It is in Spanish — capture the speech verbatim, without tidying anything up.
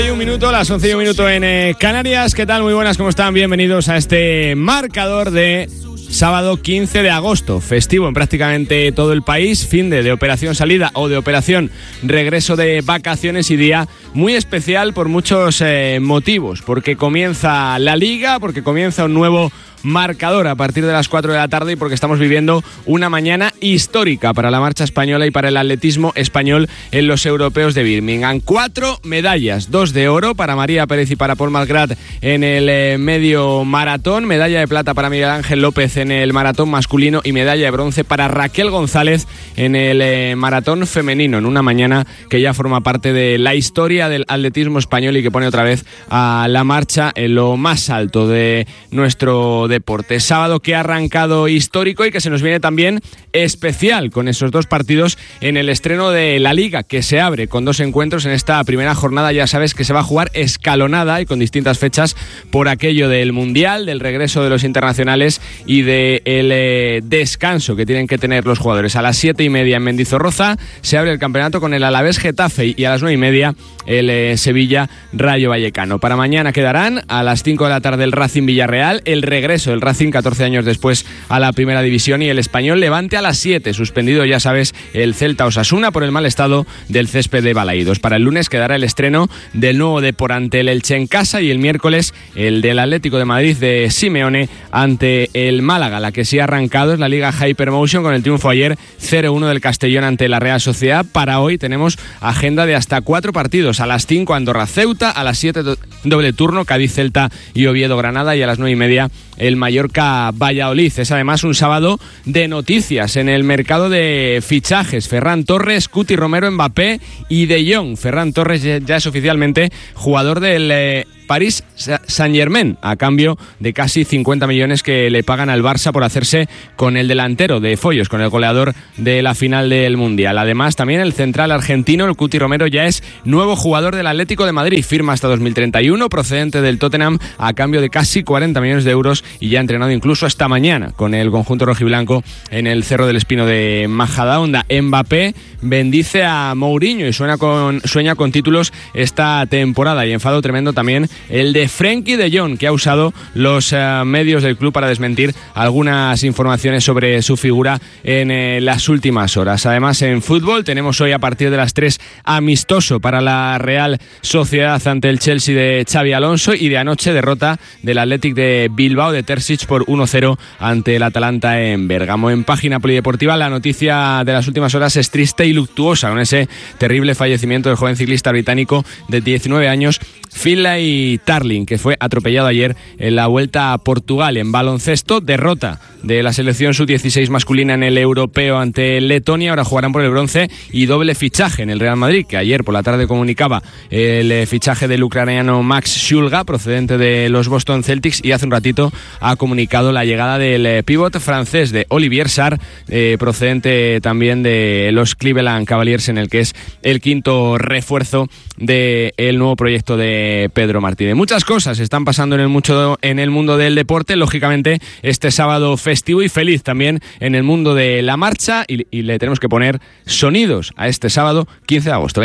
Un minuto, las once y un minuto en eh, Canarias. ¿Qué tal? Muy buenas, ¿cómo están? Bienvenidos a este marcador de sábado quince de agosto, festivo en prácticamente todo el país, fin de, de operación salida o de operación regreso de vacaciones y día muy especial por muchos eh, motivos, porque comienza la Liga, porque comienza un nuevo marcador a partir de las cuatro de la tarde y porque estamos viviendo una mañana histórica para la marcha española y para el atletismo español en los europeos de Birmingham. Cuatro medallas, dos de oro para María Pérez y para Paul Malgrat en el eh, medio maratón, medalla de plata para Miguel Ángel López en el maratón masculino y medalla de bronce para Raquel González en el eh, maratón femenino, en una mañana que ya forma parte de la historia del atletismo español y que pone otra vez a la marcha en lo más alto de nuestro deporte. Sábado que ha arrancado histórico y que se nos viene también especial con esos dos partidos en el estreno de la Liga, que se abre con dos encuentros en esta primera jornada. Ya sabes que se va a jugar escalonada y con distintas fechas por aquello del Mundial, del regreso de los internacionales y del eh, descanso que tienen que tener los jugadores. A las siete y media en Mendizorroza se abre el campeonato con el Alavés Getafe y a las nueve y media el eh, Sevilla Rayo Vallecano. Para mañana quedarán a las cinco de la tarde el Racing Villarreal, el regreso del Racing catorce años después a la primera división y el Español Levante a las siete, suspendido ya sabes el Celta Osasuna por el mal estado del césped de Balaídos. Para el lunes quedará el estreno del nuevo Depor ante el Elche en casa y el miércoles el del Atlético de Madrid de Simeone ante el Málaga. La que sí ha arrancado es la Liga Hypermotion con el triunfo ayer cero uno del Castellón ante la Real Sociedad. Para hoy tenemos agenda de hasta cuatro partidos: a las cinco Andorra Ceuta, a las siete doble turno Cádiz Celta y Oviedo Granada y a las nueve y media el Mallorca Valladolid. Es además un sábado de noticias en el mercado de fichajes. Ferran Torres, Cuti Romero, Mbappé y De Jong. Ferran Torres ya es oficialmente jugador del eh, París Saint-Germain, a cambio de casi cincuenta millones que le pagan al Barça por hacerse con el delantero de Follos, con el goleador de la final del Mundial. Además, también el central argentino, el Cuti Romero, ya es nuevo jugador del Atlético de Madrid. Firma hasta dos mil treinta y uno, procedente del Tottenham, a cambio de casi cuarenta millones de euros y ya ha entrenado incluso esta mañana con el conjunto rojiblanco en el Cerro del Espino de Majadahonda. Mbappé bendice a Mourinho y sueña con, sueña con títulos esta temporada, y enfado tremendo también el de Frenkie de Jong, que ha usado los uh, medios del club para desmentir algunas informaciones sobre su figura en eh, las últimas horas. Además, en fútbol tenemos hoy a partir de las tres amistoso para la Real Sociedad ante el Chelsea de Xabi Alonso, y de anoche derrota del Athletic de Bilbao de Terzic por uno cero ante el Atalanta en Bérgamo. En página polideportiva, la noticia de las últimas horas es triste y luctuosa, con ese terrible fallecimiento del joven ciclista británico de diecinueve años, Finlay Tarling, que fue atropellado ayer en la Vuelta a Portugal. En baloncesto, derrota de la selección sub dieciséis masculina en el europeo ante Letonia. Ahora jugarán por el bronce y doble fichaje en el Real Madrid, que ayer por la tarde comunicaba el fichaje del ucraniano Max Shulga, procedente de los Boston Celtics, y hace un ratito ha comunicado la llegada del pívot francés de Olivier Sarr, eh, procedente también de los Cleveland Cavaliers, en el que es el quinto refuerzo del nuevo proyecto de Pedro Martínez. Muchas cosas están pasando en el, mucho, en el mundo del deporte, lógicamente este sábado festivo y feliz también en el mundo de la marcha, y, y le tenemos que poner sonidos a este sábado quince de agosto.